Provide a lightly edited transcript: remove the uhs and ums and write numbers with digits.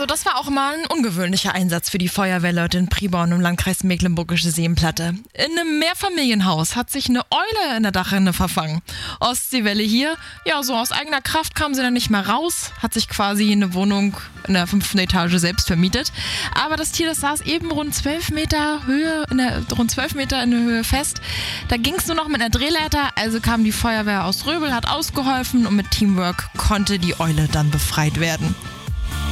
das war auch mal ein ungewöhnlicher Einsatz für die Feuerwehrleute in Priborn im Landkreis Mecklenburgische Seenplatte. In einem Mehrfamilienhaus hat sich eine Eule in der Dachrinne verfangen. Ostseewelle hier, ja, so aus eigener Kraft kam sie dann nicht mehr raus, hat sich quasi eine Wohnung in der 5. Etage selbst vermietet. Aber das Tier, das saß eben rund 12 Meter in der Höhe fest. Da ging es nur noch mit einer Drehleiter, also kam die Feuerwehr aus Röbel, hat ausgeholfen und mit Teamwork konnte die Eule dann befreit werden.